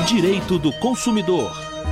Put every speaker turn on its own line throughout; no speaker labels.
Direito do Consumidor.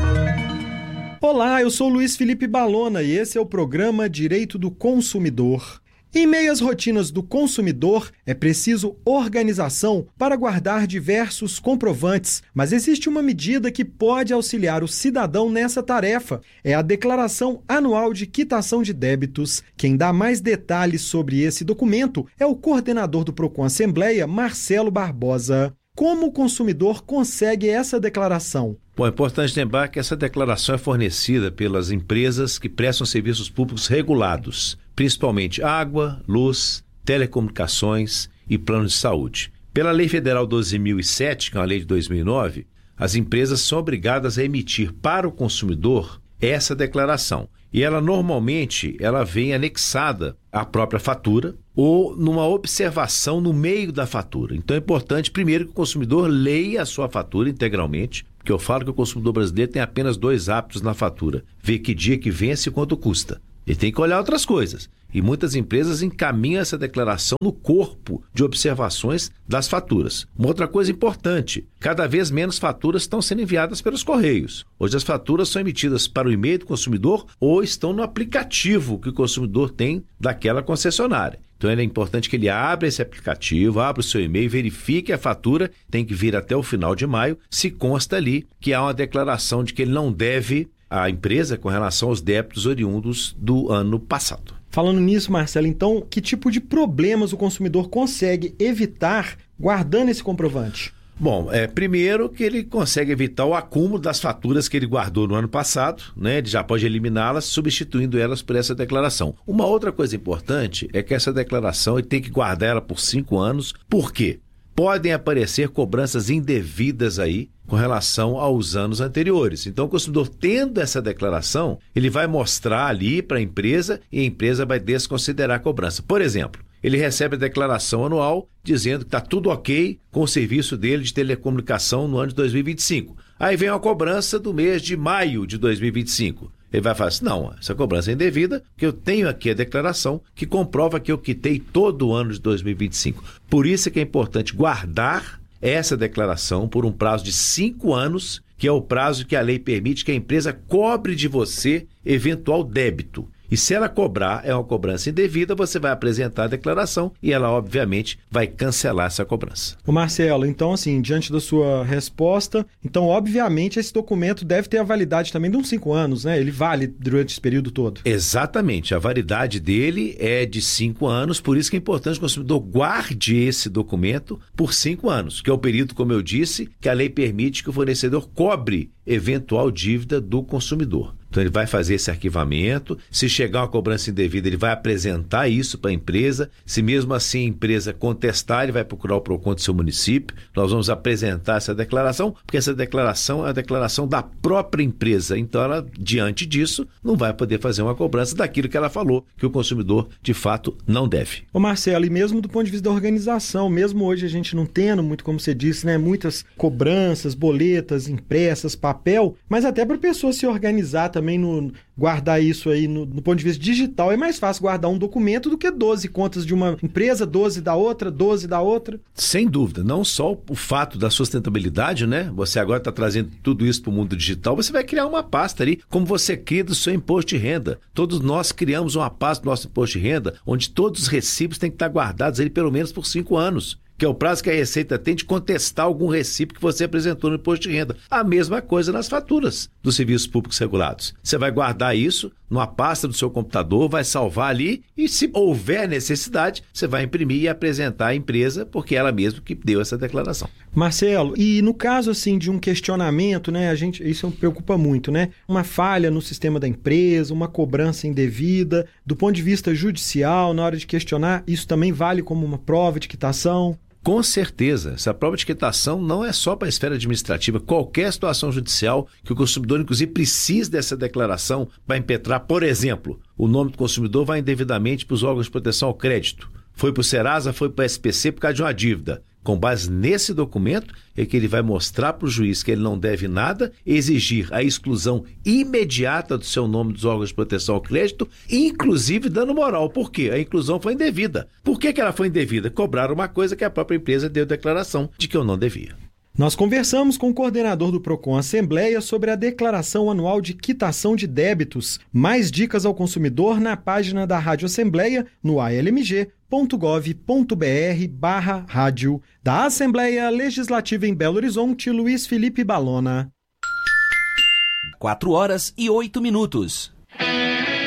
Olá, eu sou Luiz Felipe Balona e esse é o programa Direito do Consumidor. Em meio às rotinas do consumidor, é preciso organização para guardar diversos comprovantes, mas existe uma medida que pode auxiliar o cidadão nessa tarefa. É a Declaração Anual de Quitação de Débitos. Quem dá mais detalhes sobre esse documento é o coordenador do Procon Assembleia, Marcelo Barbosa. Como o consumidor consegue essa declaração?
Bom, é importante lembrar que essa declaração é fornecida pelas empresas que prestam serviços públicos regulados, principalmente água, luz, telecomunicações e plano de saúde. Pela Lei Federal 12.007, que é uma lei de 2009, as empresas são obrigadas a emitir para o consumidor essa declaração. E ela normalmente vem anexada à própria fatura ou numa observação no meio da fatura. Então é importante, primeiro, que o consumidor leia a sua fatura integralmente, porque eu falo que o consumidor brasileiro tem apenas 2 hábitos na fatura: ver que dia que vence e quanto custa. Ele tem que olhar outras coisas. E muitas empresas encaminham essa declaração no corpo de observações das faturas. Uma outra coisa importante: cada vez menos faturas estão sendo enviadas pelos correios. Hoje as faturas são emitidas para o e-mail do consumidor ou estão no aplicativo que o consumidor tem daquela concessionária. Então é importante que ele abra esse aplicativo, abra o seu e-mail, verifique a fatura, tem que vir até o final de maio, se consta ali que há uma declaração de que ele não deve à empresa com relação aos débitos oriundos do ano passado.
Falando nisso, Marcelo, então, que tipo de problemas o consumidor consegue evitar guardando esse comprovante?
Bom, primeiro que ele consegue evitar o acúmulo das faturas que ele guardou no ano passado, né? Ele já pode eliminá-las, substituindo elas por essa declaração. Uma outra coisa importante é que essa declaração ele tem que guardar ela por 5 anos. Por quê? Podem aparecer cobranças indevidas aí com relação aos anos anteriores. Então, o consumidor tendo essa declaração, ele vai mostrar ali para a empresa e a empresa vai desconsiderar a cobrança. Por exemplo, ele recebe a declaração anual dizendo que está tudo ok com o serviço dele de telecomunicação no ano de 2025. Aí vem a cobrança do mês de maio de 2025. Ele vai falar assim: não, essa cobrança é indevida, porque eu tenho aqui a declaração que comprova que eu quitei todo o ano de 2025. Por isso é que é importante guardar essa declaração por um prazo de 5 anos, que é o prazo que a lei permite que a empresa cobre de você eventual débito. E se ela cobrar, é uma cobrança indevida, você vai apresentar a declaração e ela, obviamente, vai cancelar essa cobrança.
Ô Marcelo, então, assim, diante da sua resposta, então, obviamente, esse documento deve ter a validade também de uns 5 anos, né? Ele vale durante esse período todo.
Exatamente. A validade dele é de 5 anos, por isso que é importante que o consumidor guarde esse documento por 5 anos, que é o período, como eu disse, que a lei permite que o fornecedor cobre eventual dívida do consumidor. Então ele vai fazer esse arquivamento, se chegar uma cobrança indevida ele vai apresentar isso para a empresa, se mesmo assim a empresa contestar ele vai procurar o Procon do seu município, nós vamos apresentar essa declaração, porque essa declaração é a declaração da própria empresa, então ela diante disso não vai poder fazer uma cobrança daquilo que ela falou, que o consumidor de fato não deve.
Ô Marcelo, e mesmo do ponto de vista da organização, mesmo hoje a gente não tendo muito, como você disse, né, muitas cobranças, boletas impressas, papel, mas até para a pessoa se organizar também guardar isso aí no ponto de vista digital, é mais fácil guardar um documento do que 12 contas de uma empresa, 12 da outra, 12 da outra.
Sem dúvida, não só o fato da sustentabilidade, né? Você agora está trazendo tudo isso para o mundo digital, você vai criar uma pasta ali, como você cria do seu imposto de renda. Todos nós criamos uma pasta do nosso imposto de renda, onde todos os recibos têm que estar guardados ali pelo menos por 5 anos. Que é o prazo que a Receita tem de contestar algum recibo que você apresentou no imposto de renda. A mesma coisa nas faturas dos serviços públicos regulados. Você vai guardar isso numa pasta do seu computador, vai salvar ali e, se houver necessidade, você vai imprimir e apresentar à empresa, porque é ela mesma que deu essa declaração.
Marcelo, e no caso assim de um questionamento, né, isso me preocupa muito, né? Uma falha no sistema da empresa, uma cobrança indevida, do ponto de vista judicial, na hora de questionar, isso também vale como uma prova de quitação?
Com certeza, essa prova de quitação não é só para a esfera administrativa. Qualquer situação judicial que o consumidor, inclusive, precise dessa declaração para impetrar, por exemplo, o nome do consumidor vai indevidamente para os órgãos de proteção ao crédito. Foi para o Serasa, foi para o SPC por causa de uma dívida. Com base nesse documento, é que ele vai mostrar para o juiz que ele não deve nada, exigir a exclusão imediata do seu nome dos órgãos de proteção ao crédito, inclusive dano moral. Por quê? A inclusão foi indevida. Por que ela foi indevida? Cobraram uma coisa que a própria empresa deu declaração de que eu não devia.
Nós conversamos com o coordenador do Procon Assembleia sobre a declaração anual de quitação de débitos. Mais dicas ao consumidor na página da Rádio Assembleia no almg.gov.br/rádio. Da Assembleia Legislativa em Belo Horizonte, Luiz Felipe Balona.
4 horas e 8 minutos.